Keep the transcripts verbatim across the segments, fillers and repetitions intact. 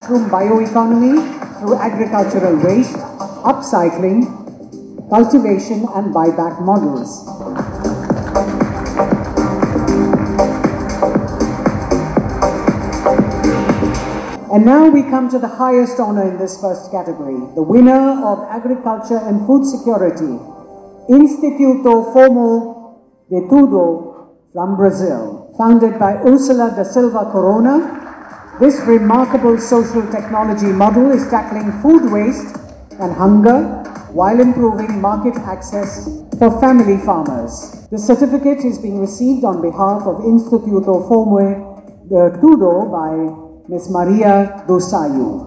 mushroom bioeconomy through agricultural waste, upcycling, cultivation and buyback models. And now we come to the highest honor in this first category, the winner of Agriculture and Food Security, Instituto Fomo de Tudo from Brazil. Founded by Ursula da Silva Corona, this remarkable social technology model is tackling food waste and hunger while improving market access for family farmers. The certificate is being received on behalf of Instituto Fomo de Tudo by Miz Maria do Saio.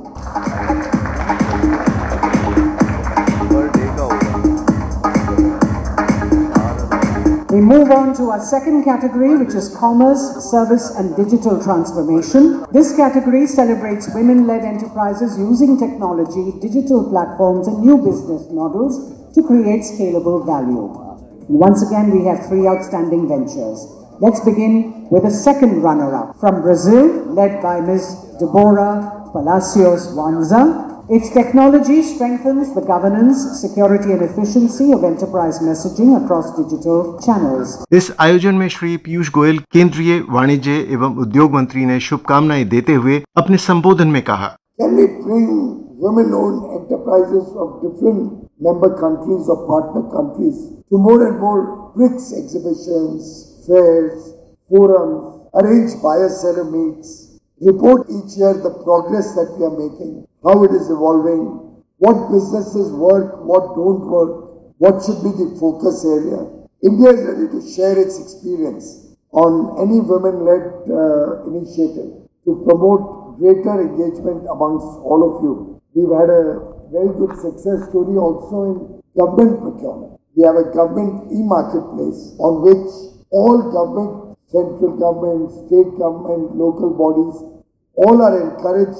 We move on to our second category, which is Commerce, Service and Digital Transformation. This category celebrates women-led enterprises using technology, digital platforms and new business models to create scalable value. Once again, we have three outstanding ventures. Let's begin with the second runner-up from Brazil, led by Miz Deborah Palacios Wanza. Its technology strengthens the governance, security and efficiency of enterprise messaging across digital channels. इस आयोजन में श्री पीयूष गोयल केंद्रीय वाणिज्य एवं उद्योग मंत्री ने शुभकामनाएं देते हुए अपने संबोधन में कहा, Can we bring women-owned enterprises from different member countries or partner countries to more and more BRICS exhibitions, fairs, forums, arrange buyer-seller meets, report each year the progress that we are making, how it is evolving, what businesses work, what don't work, what should be the focus area. India is ready to share its experience on any women-led uh, initiative to promote greater engagement amongst all of you. We've had a very good success story also in government procurement. We have a government e-marketplace on which all government, central government, state government, local bodies, all are encouraged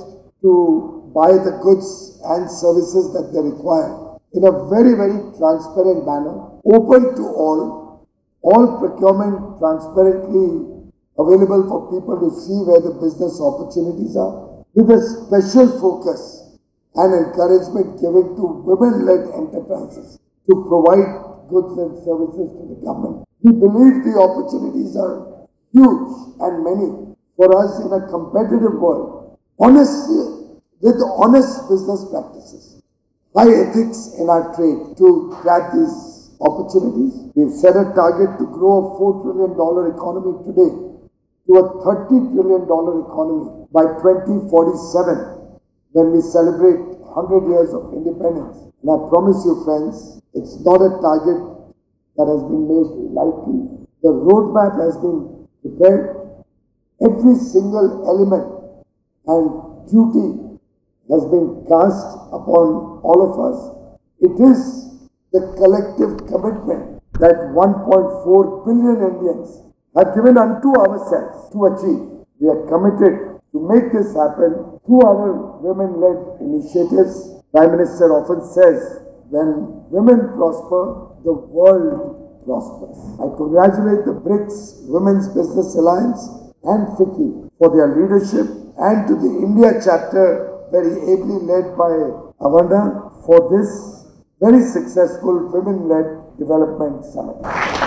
to buy the goods and services that they require in a very, very transparent manner, open to all, all procurement transparently available for people to see where the business opportunities are, with a special focus and encouragement given to women-led enterprises to provide goods and services to the government. We believe the opportunities are huge and many for us in a competitive world. Honestly, with honest business practices, high ethics in our trade to grab these opportunities. We've set a target to grow a four trillion dollars economy today to a thirty trillion dollars economy by twenty forty-seven when we celebrate one hundred years of independence. And I promise you friends, it's not a target that has been made lightly. The roadmap has been prepared. Every single element and duty has been cast upon all of us. It is the collective commitment that one point four billion Indians have given unto ourselves to achieve. We are committed to make this happen through our women-led initiatives. Prime Minister often says, when women prosper, the world prospers. I congratulate the BRICS Women's Business Alliance and FICCI for their leadership, and to the India chapter, very ably led by Avarna, for this very successful women-led development summit.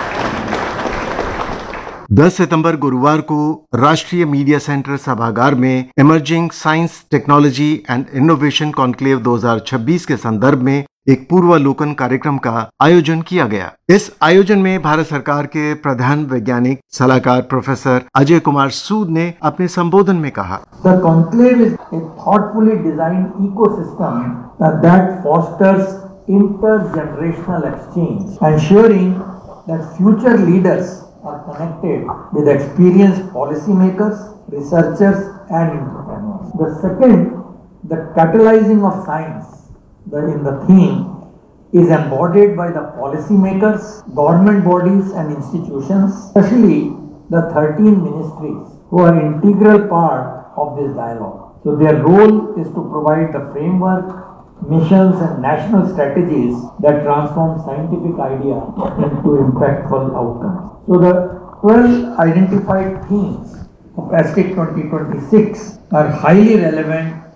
दस सितंबर गुरुवार को राष्ट्रीय media centre सभागार में emerging science technology and innovation conclave दो हज़ार छब्बीस के संदर्भ में एक पूर्वालोकन कार्यक्रम का आयोजन किया गया। इस आयोजन में भारत सरकार के प्रधान वैज्ञानिक सलाहकार प्रोफेसर अजय कुमार सूद ने अपने संबोधन में कहा, The conclave is a thoughtfully designed ecosystem that fosters intergenerational exchange, ensuring that future leaders are connected with experienced policymakers, researchers and entrepreneurs. The second, the catalyzing of science the, in the theme is embodied by the policymakers, government bodies and institutions, especially the thirteen ministries who are integral part of this dialogue. So their role is to provide the framework, missions and national strategies that transform scientific idea into impactful outcomes. So the twelve identified themes of ASTIC twenty twenty-six are highly relevant